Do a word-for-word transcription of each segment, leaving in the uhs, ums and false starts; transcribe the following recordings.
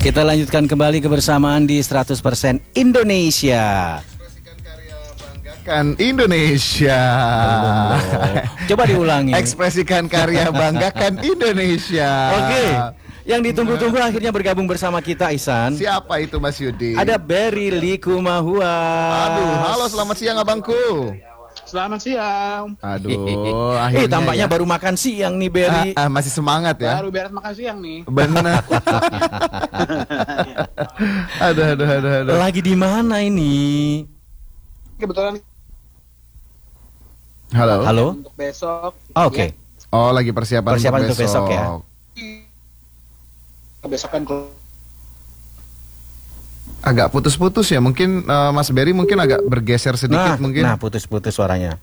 Kita lanjutkan kembali kebersamaan di seratus persen Indonesia. Ekspresikan karya, banggakan Indonesia. Coba diulangi. Ekspresikan karya, banggakan Indonesia. Oke. Yang ditunggu-tunggu akhirnya bergabung bersama kita, Ihsan. Siapa itu Mas Yudi? Ada Berry Likumahua. Aduh, halo selamat siang abangku. Selamat siang. Aduh, Eh, akhirnya tampaknya ya. baru makan siang nih Berry. Ah, ah, masih semangat ya. Baru beres makan siang nih. Benar. aduh, aduh, aduh, aduh. Lagi di mana ini? Kebetulan Halo. Halo. untuk besok. Oke. Oh, lagi persiapan, Persiapan untuk besok ya. Ya, besok kan ke- Agak putus-putus ya. Mungkin eh, Mas Berry mungkin agak bergeser sedikit Nah, mungkin. nah putus-putus suaranya.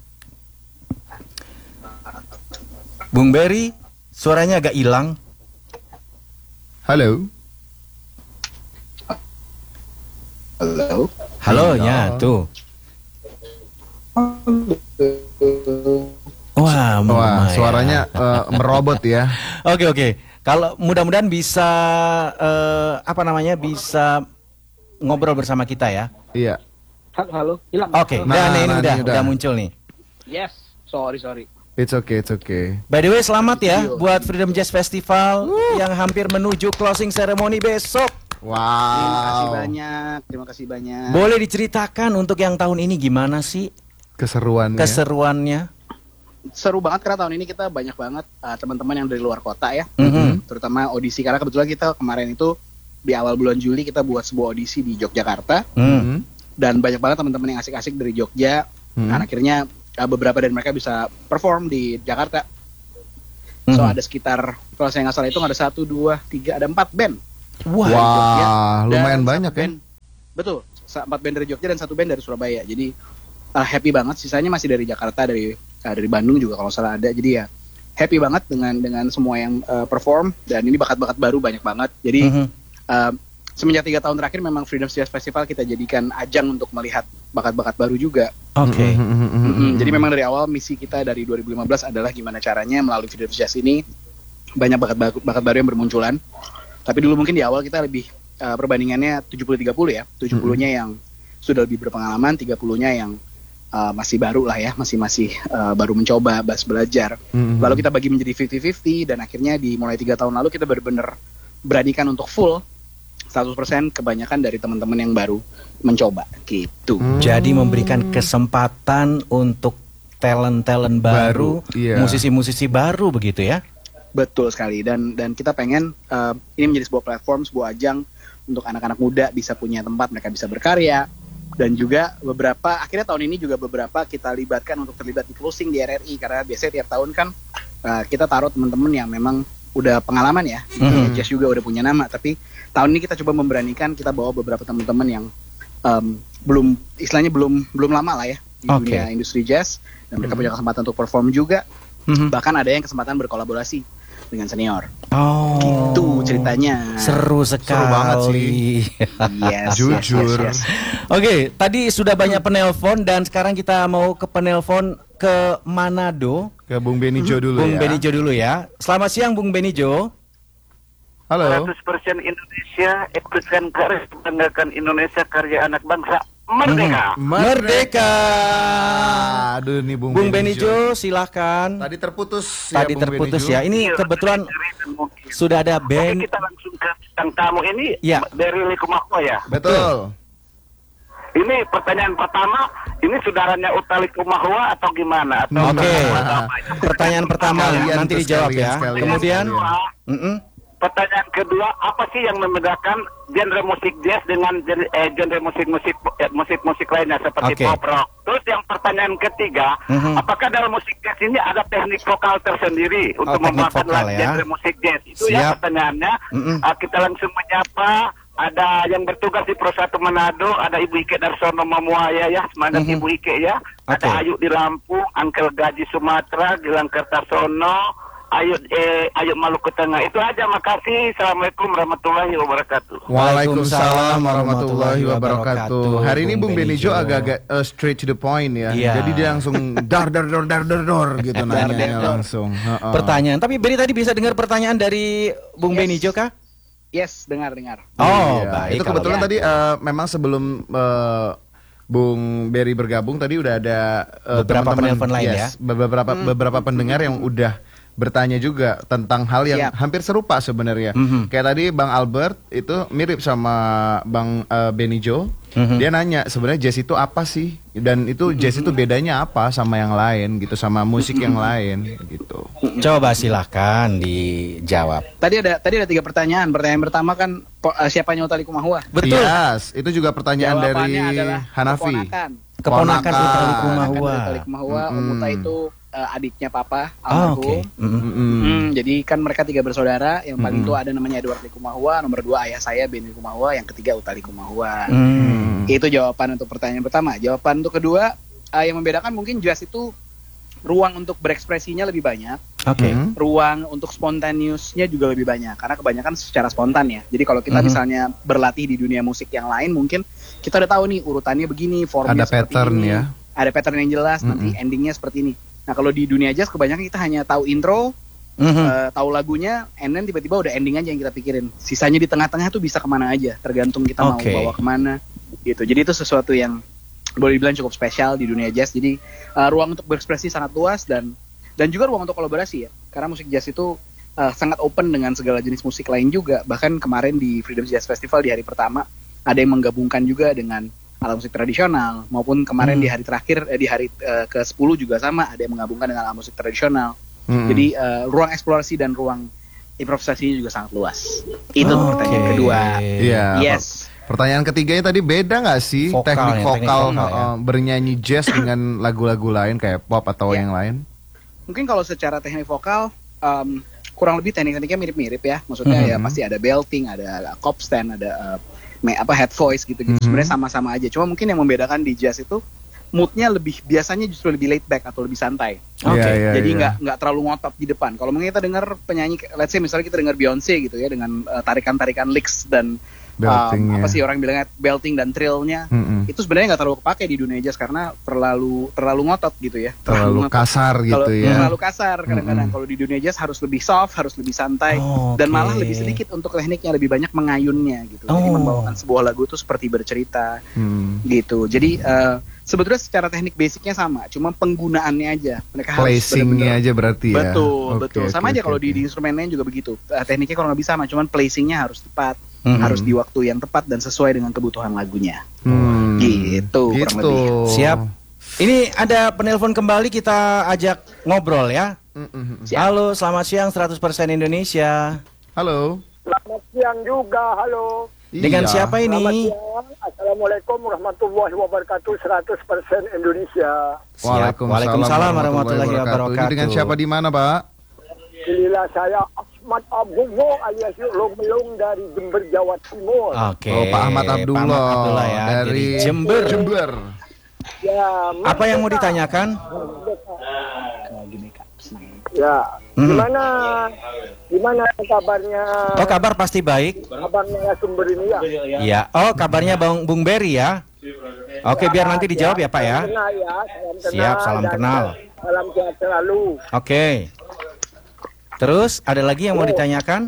Bung Berry, suaranya agak hilang. Halo. Halo. Halonya tuh. Wah, Wah, lumayan. suaranya eh, merobot ya. Oke oke. Kalau mudah-mudahan bisa eh, apa namanya bisa ngobrol bersama kita ya. Iya. Halo, halo. Hilang. Oke. Nah, Nah, ini nah, udah, ini udah. udah muncul nih. Yes. Sorry, sorry. It's okay, it's okay. By the way, selamat ya buat Freedom Jazz Festival yang hampir menuju closing ceremony besok. Wow. Terima kasih banyak. Terima kasih banyak. Boleh diceritakan untuk yang tahun ini gimana sih Keseruannya. keseruannya? Seru banget karena tahun ini kita banyak banget uh, teman-teman yang dari luar kota ya. Mhm. Terutama audisi karena kebetulan kita kemarin itu di awal bulan Juli kita buat sebuah audisi di Yogyakarta Hmm. dan banyak banget teman-teman yang asik-asik dari Jogja. Hmm. Dan akhirnya uh, beberapa dari mereka bisa perform di Jakarta. So Mhm. ada sekitar kalau saya nggak salah itu ada satu, dua, tiga, ada empat band. Wah. Dari Jogja. Wah, Dan lumayan satu banyak ya. band- Betul, sa- empat band dari Jogja dan satu band dari Surabaya. Jadi uh, happy banget. Sisanya masih dari Jakarta, dari uh, dari Bandung juga kalau salah ada. Jadi ya happy banget dengan dengan semua yang uh, perform dan ini bakat-bakat baru banyak banget. Jadi Mhm. uh, semenjak tiga tahun terakhir memang Freedom Jazz Festival kita jadikan ajang untuk melihat bakat-bakat baru juga. Oke. Mm-mm. Jadi memang dari awal misi kita dari dua ribu lima belas adalah gimana caranya melalui Freedom Jazz ini banyak bakat baku- bakat baru yang bermunculan. Tapi dulu mungkin di awal kita lebih uh, perbandingannya tujuh puluh tiga puluh ya. tujuh puluh-nya yang sudah lebih berpengalaman, tiga puluh-nya yang uh, masih baru lah ya, masih masih uh, baru mencoba, bas belajar. Mhm. Lalu kita bagi menjadi lima puluh lima puluh dan akhirnya di mulai tiga tahun lalu kita benar-benar beranikan untuk full seratus persen kebanyakan dari teman-teman yang baru mencoba gitu. Hmm. Jadi memberikan kesempatan untuk talent-talent baru, Baru, iya. musisi-musisi baru begitu ya. Betul sekali dan dan kita pengen uh, ini menjadi sebuah platform, sebuah ajang untuk anak-anak muda bisa punya tempat mereka bisa berkarya dan juga beberapa akhirnya tahun ini juga beberapa kita libatkan untuk terlibat di closing di R R I karena biasanya tiap tahun kan uh, kita taruh teman-teman yang memang udah pengalaman ya, Mhm. Jazz juga udah punya nama tapi tahun ini kita coba memberanikan kita bawa beberapa teman-teman yang um, belum istilahnya belum belum lama lah ya di Oke. dunia industri jazz dan mereka punya kesempatan untuk perform juga Mhm. bahkan ada yang kesempatan berkolaborasi dengan senior. Oh. Itu ceritanya. Seru sekali. banget sih. Yes, Jujur. yes, yes, yes. Oke, tadi sudah banyak penelpon dan sekarang kita mau ke penelpon ke Manado. Ke Bung Benijo dulu Bung ya. Benijo dulu ya. Selamat siang Bung Benijo. Halo. seratus persen Indonesia, ikutkan karya, banggakan Indonesia, karya anak bangsa, merdeka. Merdeka. Aduh nih Bung, Bung Benijo silahkan. Tadi terputus Tadi ya, Bung terputus Benijo. ya. Ini kebetulan sudah ada Oke, band. kita langsung ke bintang tamu ini Ya. dari Likumahua ya. Betul. Ini pertanyaan pertama, ini saudaranya Uta Likumahua atau gimana? Atau Oke. saudara apa? Itu Pertanyaan pertama Sekalian nanti tuh, dijawab sekalian, ya. sekalian. Kemudian, Kedua, mm-mm. pertanyaan kedua, apa sih yang membedakan genre musik jazz dengan genre, eh, genre musik-musik eh, musik-musik lainnya seperti Oke. pop rock? Terus yang pertanyaan ketiga, Mhm. apakah dalam musik jazz ini ada teknik vokal tersendiri untuk teknik membawakan vokal lagu ya. genre musik jazz? Itu Siap. ya pertanyaannya. Mhm. Ah, kita langsung menyapa. Ada yang bertugas di Persatu Manado, ada Ibu Ike Darsono Mamuaya ya, semangat Mhm. Ibu Ike ya. Oke. Ada Ayu di Lampung, Angkel Gaji Sumatera, Gilang Kertasono, Ayu eh Ayu Maluku Tengah. Itu aja, makasih. Assalamualaikum warahmatullahi wabarakatuh. Waalaikumsalam warahmatullahi wabarakatuh. Hari ini Bung Benijo agak-agak uh, straight to the point ya. Iya. Jadi dia langsung dar dar dar dar dar dar gitu nanya langsung. Heeh. Pertanyaan. Tapi Beni tadi bisa dengar pertanyaan dari Bung Yes. Benijo kah? Yes, dengar dengar. Oh, Iya. baik. Itu kalau kebetulan begitu. tadi eh, memang sebelum eh, Bung Berry bergabung tadi udah ada eh, Beberapa teman-teman, penelpon lain yes, beberapa beberapa pendengar yang udah bertanya juga tentang hal yang Siap. hampir serupa sebenarnya. Mhm. Kayak tadi Bang Albert itu mirip sama Bang eh, Benny Jo. Mhm. Dia nanya sebenarnya jazz itu apa sih? Dan itu jazz itu bedanya apa sama yang lain gitu, sama musik yang lain gitu. Coba silahkan dijawab. Tadi ada tadi ada tiga pertanyaan. Pertanyaan pertama kan po- eh, siapanya Utha Likumahua? Betul. Yes, itu juga pertanyaan dari Jawabannya adalah Hanafi. keponakan. Keponakan Utha Keponakan Likumahua. dari Utha Likumahua. Om Mm-mm. Utha itu eh, adiknya papa Ah, almarhum. oke. Mm-mm. Mm-mm. Hmm, jadi kan mereka tiga bersaudara. Yang paling Mm-mm. tua ada namanya Edward Likumahua, nomor dua ayah saya Ben Likumahua, yang ketiga Utha Likumahua. Hmm. Itu jawaban untuk pertanyaan pertama. Jawaban untuk kedua, eh, yang membedakan mungkin jazz itu ruang untuk berekspresinya lebih banyak, Oke. Mm. ruang untuk spontaneousnya juga lebih banyak. Karena kebanyakan secara spontan ya. Jadi kalau kita Mhm. misalnya berlatih di dunia musik yang lain, mungkin kita udah tahu nih urutannya begini, formnya Ada seperti pattern ini, ya. ada pattern yang jelas, nanti Mhm. endingnya seperti ini. Nah kalau di dunia jazz kebanyakan kita hanya tahu intro, Mhm. eh, tahu lagunya, and then tiba-tiba udah ending aja yang kita pikirin. Sisanya di tengah-tengah tuh bisa kemana aja, tergantung kita Oke. mau bawa kemana gitu. Jadi itu sesuatu yang boleh dibilang cukup spesial di dunia jazz. Jadi eh, ruang untuk berekspresi sangat luas dan dan juga ruang untuk kolaborasi ya. Karena musik jazz itu eh, sangat open dengan segala jenis musik lain juga. Bahkan kemarin di Freedom Jazz Festival di hari pertama ada yang menggabungkan juga dengan alat musik tradisional, maupun kemarin Hmm. di hari terakhir eh, di hari eh, ke sepuluh juga sama, ada yang menggabungkan dengan alat musik tradisional. Mm-mm. Jadi eh, ruang eksplorasi dan ruang improvisasinya juga sangat luas. Itu Oke. pertanyaan kedua. Iya. Yes. Pertanyaan ketiganya tadi beda nggak sih Vokal teknik ya, teknik vokal vokal ya. uh, bernyanyi jazz dengan lagu-lagu lain kayak pop atau Iya. yang lain? Mungkin kalau secara teknik vokal um, kurang lebih teknik-tekniknya mirip-mirip ya. Maksudnya Mhm. ya pasti ada belting, ada cop stand, ada uh, me- apa head voice gitu-gitu. Mhm. Sebenarnya sama-sama aja. Cuma mungkin yang membedakan di jazz itu moodnya lebih biasanya justru lebih laid back atau lebih santai. Oke. Iya, iya, Jadi iya. nggak nggak terlalu ngotot di depan. Kalau mungkin kita dengar penyanyi, let's say misalnya kita dengar Beyonce gitu ya dengan uh, tarikan-tarikan licks dan um, Beltingnya. apa sih orang bilangnya belting dan trillnya. Mm-mm. Itu sebenarnya nggak terlalu kepake di dunia jazz karena terlalu terlalu ngotot gitu ya. Terlalu ngotot. kasar gitu Kalau ya. terlalu kasar kadang-kadang. Mm-mm. Kalau di dunia jazz harus lebih soft, harus lebih santai, Oke. dan malah lebih sedikit untuk tekniknya, lebih banyak mengayunnya gitu. Jadi Oh. membawakan sebuah lagu itu seperti bercerita Hmm. gitu. Jadi eh, sebetulnya secara teknik basicnya sama, cuma penggunaannya aja. Mereka harus Placingnya benar-benar- aja berarti ya. Betul, Oke, betul. oke, Sama aja oke, kalau oke. di, di instrumen lain juga begitu. Eh, tekniknya kalau nggak bisa sama, cuman placingnya harus tepat, Mhm. harus di waktu yang tepat dan sesuai dengan kebutuhan lagunya. Hmm. Gitu, kurang Gitu. lebih. Siap. Ini ada penelpon kembali, kita ajak ngobrol ya. Mm-mm. Siap. Halo, selamat siang seratus persen Indonesia. Halo. Selamat siang juga, halo. Dengan Iya. siapa Selamat ini? siang, Assalamualaikum warahmatullahi wabarakatuh, seratus persen Indonesia. Siap. Waalaikumsalam warahmatullahi wabarakatuh. Ini dengan siapa di mana, Pak? Inilah saya Ahmad Abdullah alias Long Melong dari Jember, Jawa Timur. Oke. Oh, Pak Ahmad Abdullah, Pak Ahmad Abdullah ya, dari Jember. Jember. Ya, Apa yang mau Merdeka. ditanyakan? Gini, Kak. Senang. Ya, Hmm. gimana gimana kabarnya Oh, kabar pasti baik. kabarnya sumber ini ya? Iya. Oh, kabarnya Bang Bung Berry ya. Oke, biar nanti dijawab ya, Pak ya. Salam kenal ya, salam kenal. Siap, salam dan kenal. Salam sehat selalu. Oke. Terus ada lagi yang mau ditanyakan?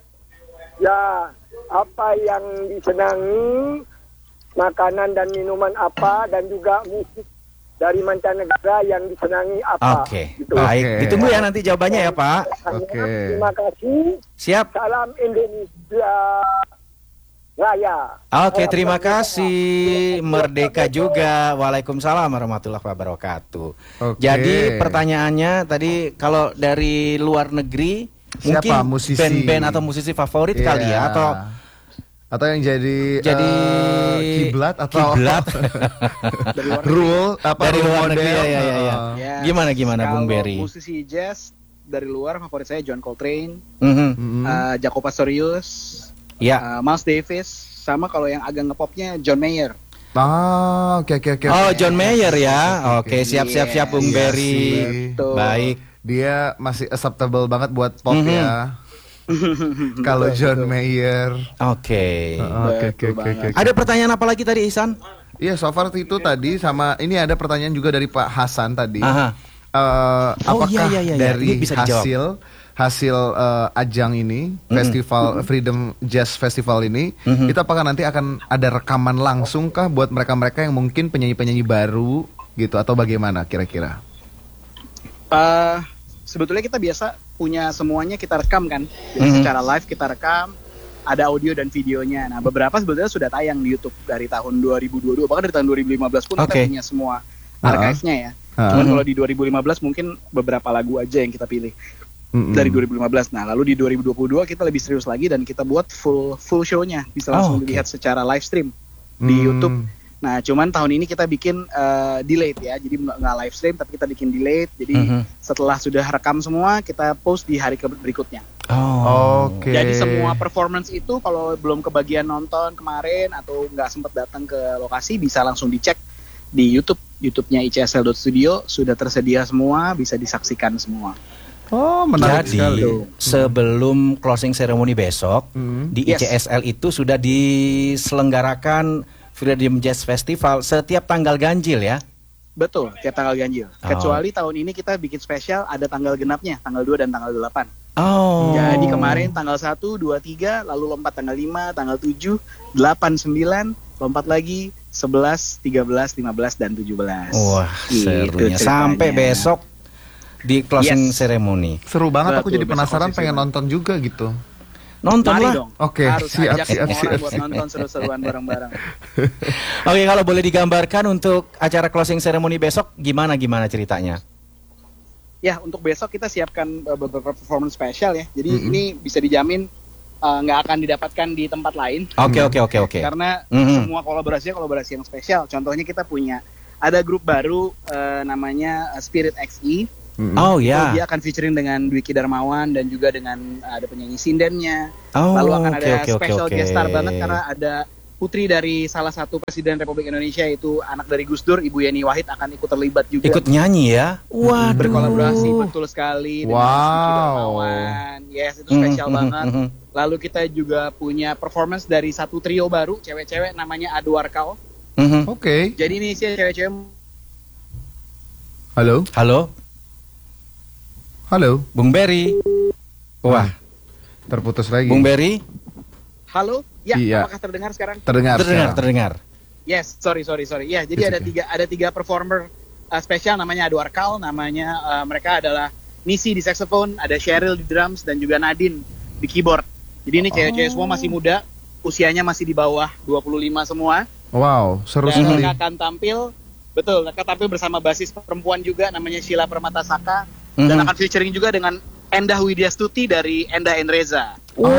Ya, apa yang disenangi, makanan dan minuman apa, dan juga musik dari mancanegara yang disenangi apa. Oke. Gitu. Baik, Oke. ditunggu ya nanti jawabannya ya, Pak. Hanya Oke. Terima kasih. Siap. Salam Indonesia Raya. Oke, Salam terima merdeka. kasih. Merdeka juga. Waalaikumsalam warahmatullahi wabarakatuh. Oke. Jadi pertanyaannya tadi kalau dari luar negeri Siapa mungkin musisi? band-band atau musisi favorit kali Iya. ya, atau atau yang jadi jadi eh, kiblat atau kiblat Dari luar rule apa dari role luar negeri model? ya, ya, ya, ya. Oh. Yes. Gimana, gimana, Kalau Bung Berry? musisi jazz dari luar favorit saya John Coltrane, Mhm. Mm-mm. uh, Jaco Pastorius, Ya. uh, Miles Davis, sama kalau yang agak ngepopnya John Mayer. Ah, oke oke oke. Oh, oke. John Mayer ya. Oke, siap-siap siap Bung Yes, Berry. betul. Baik. Dia masih acceptable banget buat pop Mhm. ya. Kalau John Mayer. Oke. Ah, Oke oke Betul oke banget. oke. Ada pertanyaan apa lagi tadi, Ihsan? Iya, so far itu tadi sama ini ada pertanyaan juga dari Pak Hasan tadi. Aha. Eh, Oh, apakah iya, iya, iya, iya. dari Ini bisa dijawab. hasil hasil uh, ajang ini, mm-hmm. festival mm-hmm. Freedom Jazz Festival ini, mm-hmm. itu apakah nanti akan ada rekaman langsung kah buat mereka-mereka yang mungkin penyanyi-penyanyi baru gitu atau bagaimana kira-kira? Uh, sebetulnya kita biasa punya semuanya kita rekam kan, jadi mm-hmm. secara live kita rekam, ada audio dan videonya. Nah beberapa sebetulnya sudah tayang di YouTube dari tahun dua ribu dua puluh dua, bahkan dari tahun dua ribu lima belas pun okay. kita punya semua archive-nya ya. Uh-huh. Cuman kalau di dua ribu lima belas mungkin beberapa lagu aja yang kita pilih mm-hmm. dari dua ribu lima belas. Nah lalu di dua ribu dua puluh dua kita lebih serius lagi dan kita buat full full show-nya, bisa langsung oh, okay. dilihat secara live stream di mm. YouTube. Nah cuman tahun ini kita bikin uh, delayed ya, jadi nggak nggak live stream tapi kita bikin delayed. Jadi mm-hmm. setelah sudah rekam semua kita post di hari ke- berikutnya. Oh, oke. Okay. Jadi semua performance itu kalau belum kebagian nonton kemarin atau nggak sempat datang ke lokasi bisa langsung dicek di YouTube, YouTube-nya I C S L dot studio sudah tersedia semua, bisa disaksikan semua. Oh, menarik Jadi, sekali. sebelum closing ceremony besok hmm. di I C S L yes. itu sudah diselenggarakan Freedom Jazz Festival setiap tanggal ganjil ya. Betul, tiap tanggal ganjil. Oh. Kecuali tahun ini kita bikin spesial ada tanggal genapnya, tanggal dua dan tanggal delapan. Oh. Jadi kemarin tanggal satu, dua, tiga, lalu lompat tanggal lima, tanggal tujuh, delapan, sembilan, lompat lagi sebelas, tiga belas, lima belas, dan tujuh belas. Wah, serunya. Sampai besok di closing yes. ceremony. Seru banget, betul, aku jadi penasaran pengen nonton juga gitu. Nonton Mari lah. dong. Oke, harus siap, ajak siap, semua siap, orang buat siap. nonton seru-seruan bareng-bareng. Oke, kalau boleh digambarkan untuk acara closing ceremony besok gimana gimana ceritanya? Ya, untuk besok kita siapkan uh, beberapa performance spesial ya. Jadi mm-hmm. ini bisa dijamin nggak uh, akan didapatkan di tempat lain. Oke, oke, oke, oke. Karena mm-hmm. semua kolaborasinya kolaborasi yang spesial. Contohnya kita punya ada grup baru uh, namanya Spirit X E. Mm-hmm. Oh ya. Yeah. Dia akan featuring dengan Dwiki Darmawan dan juga dengan uh, ada penyanyi sindennya. Oh, lalu akan okay, ada okay, special okay, guest star okay. banget karena ada putri dari salah satu presiden Republik Indonesia, yaitu anak dari Gus Dur, Ibu Yeni Wahid akan ikut terlibat juga. Ikut nyanyi ya? Waduh. Berkolaborasi betul sekali dengan wow. Dwiki Darmawan. Yes, itu spesial mm-hmm. banget. Lalu kita juga punya performance dari satu trio baru, cewek-cewek namanya Adu Arkal. Mm-hmm. Oke. Okay. Jadi ini sih cewek-cewek. Halo? Halo? Halo? Bung Berry? Wah. Terputus lagi. Bung Berry? Halo? Ya, iya. apakah terdengar sekarang? Terdengar. Terdengar, terdengar. Yes, sorry, sorry, sorry. Ya, jadi It's ada okay. tiga ada tiga performer uh, spesial namanya Adu Arkal, namanya uh, mereka adalah Nisi di saxophone, ada Cheryl di drums dan juga Nadine di keyboard. Jadi ini cewek-cewek oh. semua masih muda, usianya masih di bawah dua puluh lima semua. Wow, seru dan sekali. mereka akan tampil, betul, mereka tampil bersama basis perempuan juga namanya Sheila Permatasaka mm-hmm. dan akan featuring juga dengan Endah Widyastuti dari Endah and Reza. Oh,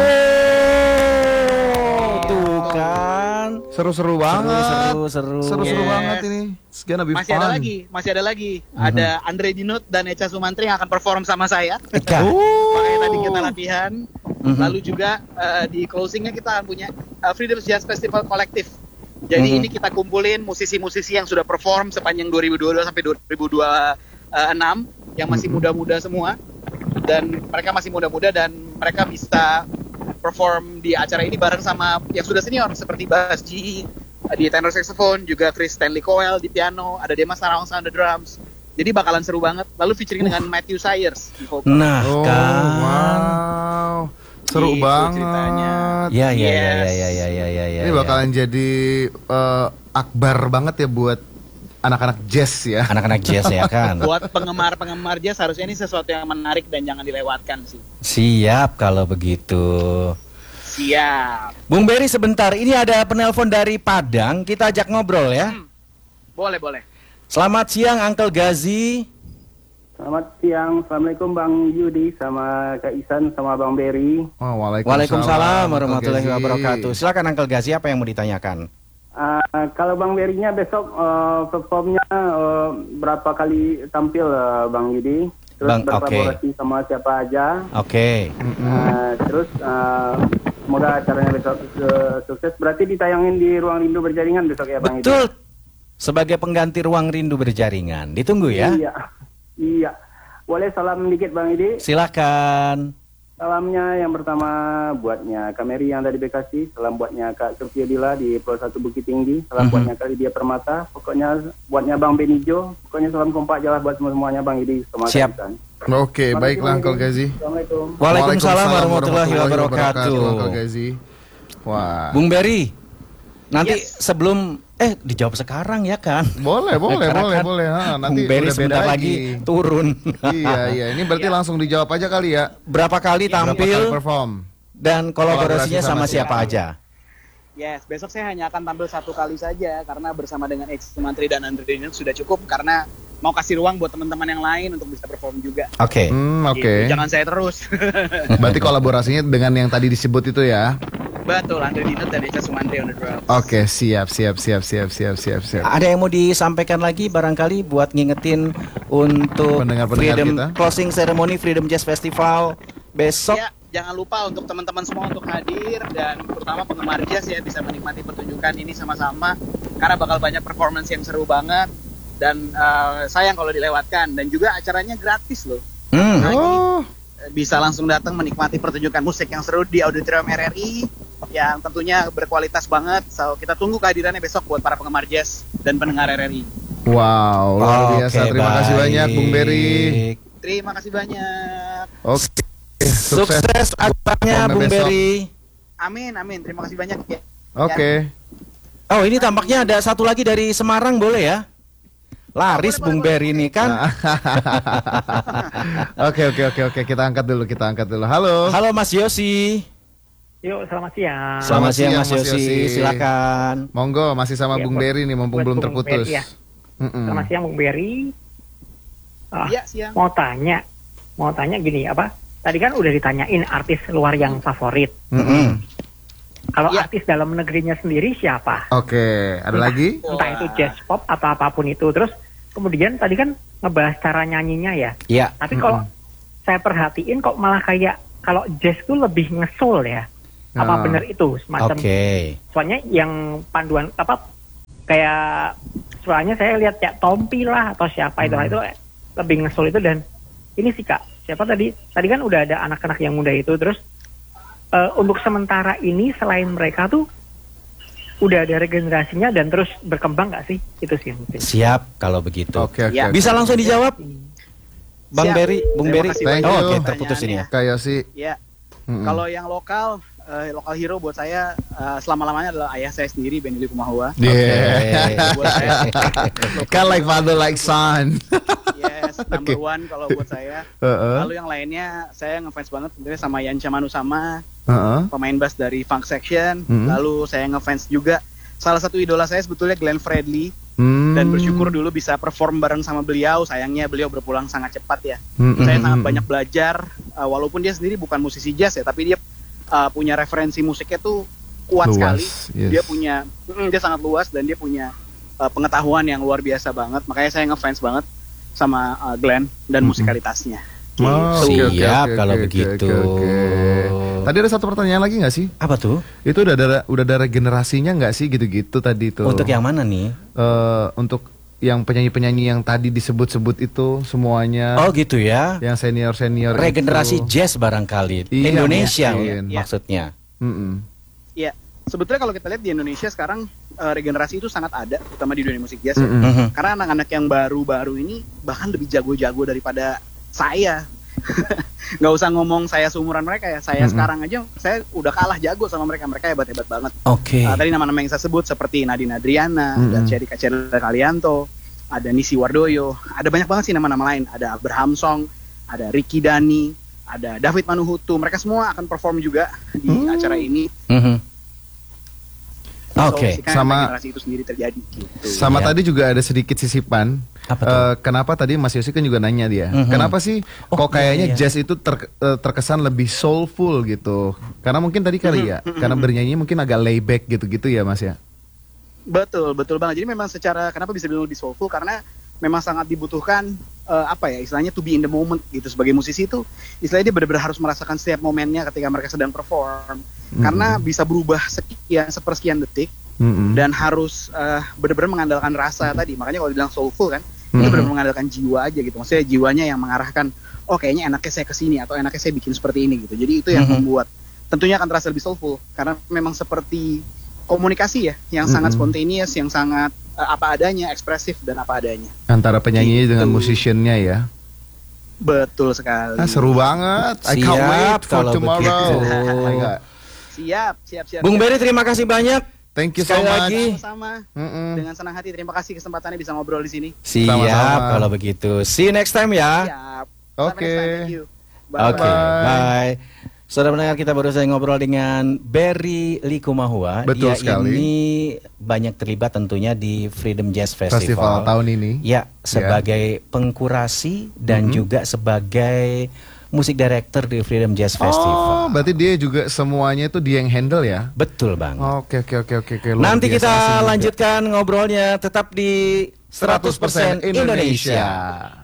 tuh kan. Seru-seru banget. Seru, seru, Seru-seru yes. banget ini. It's gonna be masih fun. ada lagi, masih ada lagi. Mm-hmm. Ada Andre Dinut dan Echa Sumantri yang akan perform sama saya. Oh. Makanya tadi kita latihan. Mm-hmm. Lalu juga uh, di closingnya kita akan punya uh, Freedom Jazz Festival Kolektif. Jadi mm-hmm. ini kita kumpulin musisi-musisi yang sudah perform sepanjang dua ribu dua puluh dua sampai dua ribu dua puluh enam yang masih mm-hmm. muda-muda semua. Dan mereka masih muda-muda dan mereka bisa perform di acara ini bareng sama yang sudah senior seperti Bas G di tenor saxophone, juga Chris Stanley Cowell di piano, ada Demas Sarawang on the drums. Jadi bakalan seru banget. Lalu featuring uh. dengan Matthew Sayers di vokal. Nah, oh, kan. Wow. Seru gitu banget. Ceritanya. Ya, ya, Yes. ya, ya, ya, ya, ya. Ini bakalan ya. jadi uh, akbar banget ya buat anak-anak jazz ya. Anak-anak jazz ya kan. Buat penggemar-penggemar jazz harusnya ini sesuatu yang menarik dan jangan dilewatkan sih. Siap kalau begitu. Siap. Bung Berry sebentar, ini ada penelpon dari Padang, kita ajak ngobrol ya. Hmm. Boleh, boleh. Selamat siang Uncle Gazi. Selamat siang, Assalamualaikum Bang Yudi sama Kak Isan sama Bang Berry. Oh, waalaikumsalam. Waalaikumsalam warahmatullahi wabarakatuh. Silakan Uncle Gazi, apa yang mau ditanyakan? Uh, kalau Bang Berry-nya besok uh, performnya uh, berapa kali tampil uh, Bang Yudi? Terus Bang, berkolaborasi okay. sama siapa aja? Oke. Okay. Uh, terus uh, semoga acaranya besok uh, sukses. Berarti ditayangin di Ruang Rindu Berjaringan besok ya Bang Yudi? Betul. Sebagai pengganti Ruang Rindu Berjaringan. Ditunggu ya. Iya. Iya. Boleh salam dikit Bang Yudi? Silakan. Salamnya yang pertama buatnya Kak Mary yang dari Bekasi, salam buatnya Kak Sofia Dila di Pulau Satu Bukit Tinggi, salam mm-hmm. buatnya Kak Lydia Permata, pokoknya buatnya Bang Benijo, pokoknya salam kompak jalan buat semua-semuanya Bang Yudi. Siap. Oke, baiklah Uncle Gazi. Assalamualaikum. Waalaikumsalam warahmatullahi wabarakatuh. Uncle Gazi. Wah. Bung Berry, nanti Yes. sebelum eh dijawab sekarang ya kan? Boleh, boleh, Karena boleh, kan boleh. Ha, nanti Bung Berry udah beda sebentar lagi lagi turun. Iya, iya. Ini berarti langsung dijawab aja kali ya. Berapa kali Berapa tampil kali perform? dan kolaborasinya Kolaborasi sama sama siapa siapa? aja? Yes, besok saya hanya akan tampil satu kali saja karena bersama dengan X Sumantri dan Andre Dinut sudah cukup karena mau kasih ruang buat teman-teman yang lain untuk bisa perform juga. Oke. Hmm, oke. Gitu, jangan saya terus. Berarti kolaborasinya dengan yang tadi disebut itu ya. Betul, Andre Dinut dan X Sumantri on the drums. Oke, siap, siap, siap, siap, siap, siap, siap. Ada yang mau disampaikan lagi barangkali buat ngingetin untuk Pendengar-pendengar Freedom kita? Closing Ceremony Freedom Jazz Festival besok. Ya, jangan lupa untuk teman-teman semua untuk hadir dan terutama penggemar jazz ya bisa menikmati pertunjukan ini sama-sama karena bakal banyak performance yang seru banget dan uh, sayang kalau dilewatkan dan juga acaranya gratis loh. Hmm. Nah, Oh, bisa langsung datang menikmati pertunjukan musik yang seru di Auditorium R R I yang tentunya berkualitas banget. So, kita tunggu kehadirannya besok buat para penggemar jazz dan pendengar R R I. wow, luar biasa. Oke, Terima kasih baik. banyak Bung Berry. Terima kasih banyak. Oke. Sukses acaranya Sampai Bung besok. Berry. Amin, amin. Terima kasih banyak ya. Oke. Oh, ini tampaknya ada satu lagi dari Semarang, boleh ya? Laris Boleh, Bung boleh, Berry ini kan. Nah. Oke, oke, oke, oke. Kita angkat dulu, kita angkat dulu. Halo. Halo Mas Yosi. Yuk, selamat siang. Selamat siang siang, Mas Mas Yosi, Yosi. silakan. Monggo, masih sama Ya, Bung buat- Berry nih, mumpung buat belum Bung terputus. Berry, ya. Mm-mm. Selamat siang Bung Berry. Ah, Iya, siang. mau tanya, mau tanya gini apa? Tadi kan udah ditanyain artis luar yang favorit. Mm-mm. Kalau Iya. artis dalam negerinya sendiri siapa? Oke, ada lagi? Entah itu jazz pop atau apapun itu. Terus kemudian tadi kan ngebahas cara nyanyinya ya. Iya. Tapi kalau saya perhatiin kok malah kayak kalau jazz tuh lebih ngesul ya. Apa Ah. bener itu semacam? Oke. Soalnya yang panduan apa kayak soalnya saya lihat kayak Tompi lah atau siapa itu Hmm. itu lebih ngesul itu dan ini sih Kak siapa tadi tadi kan udah ada anak-anak yang muda itu terus eh, untuk sementara ini selain mereka tuh udah ada regenerasinya dan terus berkembang nggak sih itu sih yang penting. Siap kalau begitu. Oke, oke. Ya. oke. Bisa langsung dijawab, Bang Siap. Berry, Bung Terima Berry. kasih Thank Oh, you. oke, terputus ini ya. Kayak sih. Ya, Mm-mm. kalau yang lokal, eh, lokal hero buat saya eh, selama-lamanya adalah ayah saya sendiri, Benny Likumahua. Yeah. Buat saya, Kan like father like son. yes, number Oke. one kalau buat saya. Heeh. Lalu yang lainnya, saya ngefans banget tentunya sama Yancha Manusama, Heeh. pemain bass dari Funk Section. Hmm. Lalu saya ngefans juga salah satu idola saya sebetulnya Glenn Fredly Hmm. dan bersyukur dulu bisa perform bareng sama beliau. Sayangnya beliau berpulang sangat cepat ya. Mm-mm. Saya sangat banyak belajar uh, walaupun dia sendiri bukan musisi jazz ya, tapi dia uh, punya referensi musiknya tuh kuat Luas, sekali. yes. Dia punya mm, dia sangat luas dan dia punya uh, pengetahuan yang luar biasa banget. Makanya saya ngefans banget sama uh, Glenn dan Mm-mm. musikalitasnya. Oh, Gitu. oke, oke, Siap oke, kalau oke, begitu. oke, oke. Tadi ada satu pertanyaan lagi nggak sih? Apa tuh? Itu udah ada udah ada regenerasinya nggak sih gitu-gitu tadi tuh? Untuk yang mana nih? Eh, untuk yang penyanyi-penyanyi yang tadi disebut-sebut itu semuanya. Oh gitu ya. Yang senior-senior Regenerasi itu. jazz barangkali. Iya, Indonesia mungkin. maksudnya. Mm-mm. Ya, sebetulnya kalau kita lihat di Indonesia sekarang uh, regenerasi itu sangat ada, terutama di dunia musik jazz. ya. Mm-mm. Mhm. Karena anak-anak yang baru-baru ini bahkan lebih jago-jago daripada saya. Nggak usah ngomong saya seumuran mereka ya. Saya Mm-mm. sekarang aja saya udah kalah jago sama mereka. Mereka hebat-hebat banget. Oke. Uh, tadi nama-nama yang saya sebut seperti Nadine Adriana, ada Mm-mm. Cherika Chandra Kalianto, ada Nisi Wardoyo, ada banyak banget sih nama-nama lain. Ada Abraham Song, ada Ricky Dani, ada David Manuhutu. Mereka semua akan perform juga di Hmm. acara ini. Mhm. Oke. So, sikan Sama- regenerasi itu sendiri terjadi gitu. Sama Iya. tadi juga ada sedikit sisipan. Apa tuh? Eh, kenapa tadi Mas Yosi kan juga nanya dia, Mhm. kenapa sih Oh, kok kayaknya iya, iya. jazz itu ter- eh, terkesan lebih soulful gitu? Karena mungkin tadi kali ya, karena bernyanyi mungkin agak layback gitu-gitu ya Mas ya. Betul, betul banget. Jadi memang secara kenapa bisa dibilang lebih soulful karena memang sangat dibutuhkan eh, apa ya istilahnya to be in the moment gitu sebagai musisi itu istilahnya dia benar-benar harus merasakan setiap momennya ketika mereka sedang perform karena bisa berubah sekian sepersekian detik Mm-mm. dan harus eh, benar-benar mengandalkan rasa tadi. Makanya kalau dibilang soulful kan itu Mhm. benar-benar mengandalkan jiwa aja gitu. Maksudnya jiwanya yang mengarahkan oh kayaknya enaknya saya kesini atau enaknya saya bikin seperti ini gitu. Jadi itu yang Mhm. membuat tentunya akan terasa lebih soulful karena memang seperti komunikasi ya yang sangat Mm-mm. spontaneous, yang sangat eh, apa adanya, ekspresif dan apa adanya. Antara penyanyi Gitu. dengan musiciannya ya. Betul sekali. Ah, seru banget. I can't Siap, wait for kalau tomorrow. begitu. Oh my God. Siap, siap, siap. Bung siap. Berry, terima kasih banyak. Thank you so Sekali much. lagi. Sama-sama. Mm-mm. Dengan senang hati terima kasih kesempatannya bisa ngobrol di sini. Siap Sama-sama. kalau begitu. See you next time ya. Siap. Oke. Sampai next time. Thank you. Oke, Bye. bye. Saudara pendengar, kita baru saja ngobrol dengan Berry Likumahua. Betul Dia sekali. ini banyak terlibat tentunya di Freedom Jazz Festival. Festival tahun ini. Ya, sebagai pengkurasi dan Mhm. juga sebagai musik director di Freedom Jazz Oh, Festival. berarti dia juga semuanya itu dia yang handle ya? Betul bang. Oke, oke, oke, oke. oke. Luar Nanti biasa kita sih juga. lanjutkan ngobrolnya tetap di seratus persen Indonesia. Indonesia.